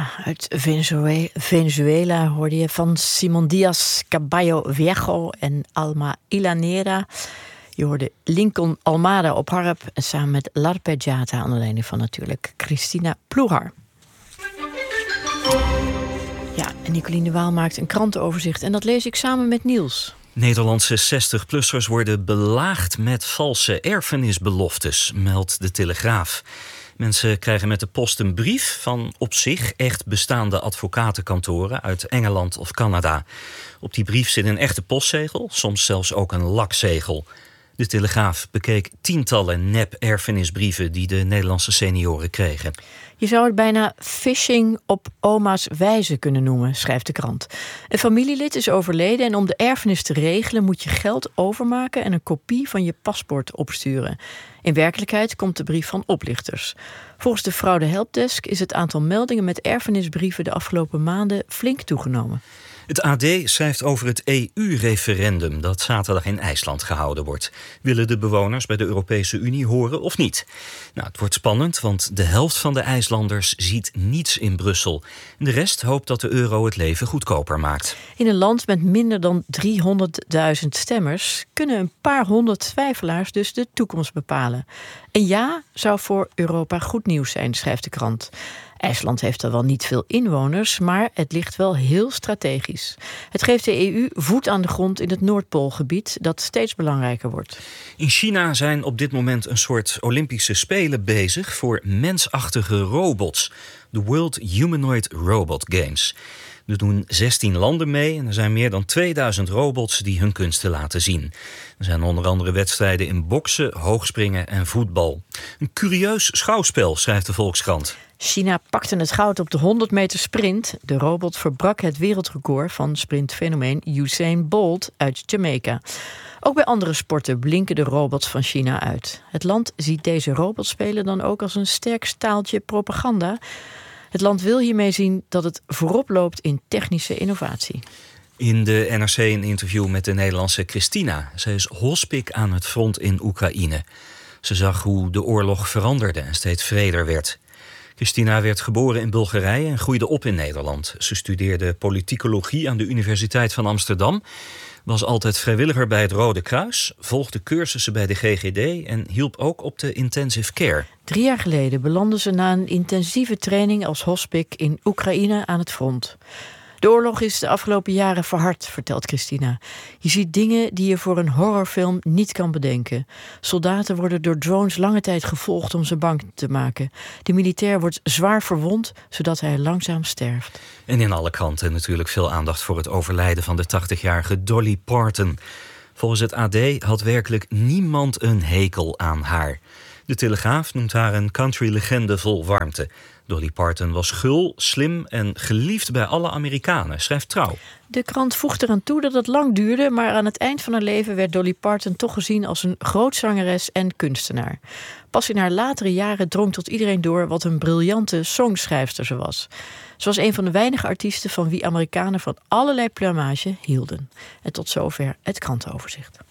Ja, uit Venezuela hoorde je van Simón Díaz Caballo Viejo en Alma Ilanera. Je hoorde Lincoln Almada op harp en samen met L'Arpeggiata aan de leiding van natuurlijk Christina Ploegar. Ja, en Nicoline Waal maakt een krantenoverzicht en dat lees ik samen met Niels. Nederlandse 60-plussers worden belaagd met valse erfenisbeloftes, meldt de Telegraaf. Mensen krijgen met de post een brief van op zich echt bestaande advocatenkantoren uit Engeland of Canada. Op die brief zit een echte postzegel, soms zelfs ook een lakzegel. De Telegraaf bekeek tientallen nep-erfenisbrieven die de Nederlandse senioren kregen. Je zou het bijna phishing op oma's wijze kunnen noemen, schrijft de krant. Een familielid is overleden en om de erfenis te regelen moet je geld overmaken en een kopie van je paspoort opsturen. In werkelijkheid komt de brief van oplichters. Volgens de Fraude Helpdesk is het aantal meldingen met erfenisbrieven de afgelopen maanden flink toegenomen. Het AD schrijft over het EU-referendum dat zaterdag in IJsland gehouden wordt. Willen de bewoners bij de Europese Unie horen of niet? Nou, het wordt spannend, want de helft van de IJslanders ziet niets in Brussel. En de rest hoopt dat de euro het leven goedkoper maakt. In een land met minder dan 300.000 stemmers kunnen een paar honderd twijfelaars dus de toekomst bepalen. Een ja zou voor Europa goed nieuws zijn, schrijft de krant. IJsland heeft er wel niet veel inwoners, maar het ligt wel heel strategisch. Het geeft de EU voet aan de grond in het Noordpoolgebied, dat steeds belangrijker wordt. In China zijn op dit moment een soort Olympische Spelen bezig voor mensachtige robots. De World Humanoid Robot Games. Er doen 16 landen mee en er zijn meer dan 2000 robots die hun kunsten laten zien. Er zijn onder andere wedstrijden in boksen, hoogspringen en voetbal. Een curieus schouwspel, schrijft de Volkskrant. China pakte het goud op de 100 meter sprint. De robot verbrak het wereldrecord van sprintfenomeen Usain Bolt uit Jamaica. Ook bij andere sporten blinken de robots van China uit. Het land ziet deze robotspelen dan ook als een sterk staaltje propaganda. Het land wil hiermee zien dat het voorop loopt in technische innovatie. In de NRC een interview met de Nederlandse Christina. Zij is hospik aan het front in Oekraïne. Ze zag hoe de oorlog veranderde en steeds vreder werd. Christina werd geboren in Bulgarije en groeide op in Nederland. Ze studeerde politicologie aan de Universiteit van Amsterdam, was altijd vrijwilliger bij het Rode Kruis, volgde cursussen bij de GGD en hielp ook op de intensive care. 3 jaar geleden belandde ze na een intensieve training als hospik in Oekraïne aan het front. De oorlog is de afgelopen jaren verhard, vertelt Christina. Je ziet dingen die je voor een horrorfilm niet kan bedenken. Soldaten worden door drones lange tijd gevolgd om ze bang te maken. De militair wordt zwaar verwond, zodat hij langzaam sterft. En in alle kranten natuurlijk veel aandacht voor het overlijden van de 80-jarige Dolly Parton. Volgens het AD had werkelijk niemand een hekel aan haar. De Telegraaf noemt haar een country-legende vol warmte. Dolly Parton was gul, slim en geliefd bij alle Amerikanen, schrijft Trouw. De krant voegt eraan toe dat het lang duurde, maar aan het eind van haar leven werd Dolly Parton toch gezien als een groot zangeres en kunstenaar. Pas in haar latere jaren drong tot iedereen door wat een briljante songschrijfster ze was. Ze was een van de weinige artiesten van wie Amerikanen van allerlei pluimage hielden. En tot zover het krantenoverzicht.